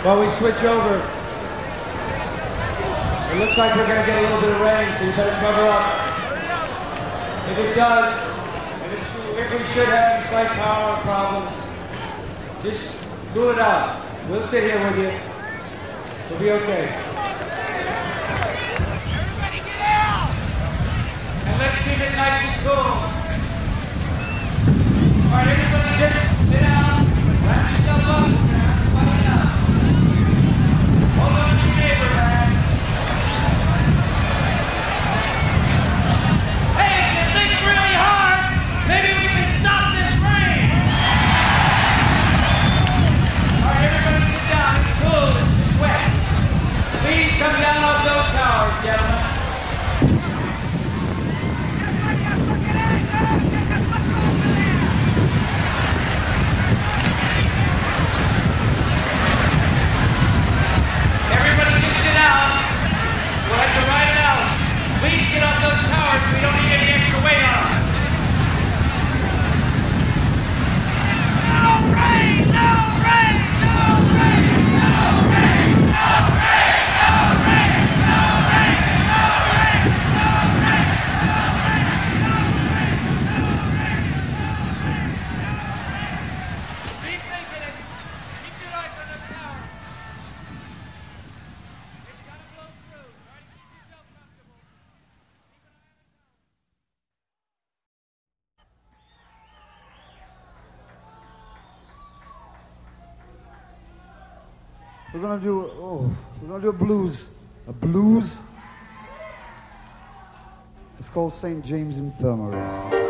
While we switch over, it looks like we're going to get a little bit of rain, so you better cover up. If it does, if we should have any slight power problem, just cool it out. We'll sit here with you. We'll be okay. Everybody get out! And let's keep it nice and cool. All right, everybody just sit down, wrap yourself up, everybody out. Hold on to your neighbor, man. Hey, if you think really hard, maybe we can stop this rain! All right, everybody sit down. It's cool. It's just wet. Please come down off those towers, gentlemen. Everybody just sit down. We'll have to ride it out. Please get off those towers. We don't need any extra weight on them. No rain! No rain! No rain! No rain! No rain! No rain! No rain! No rain! No rain! No rain! No rain! No rain! Keep thinking it. Keep your eyes on those towers. It's gotta blow through. Try to keep yourself comfortable. Keep an eye on the We're gonna do a blues. A blues? It's called St. James Infirmary.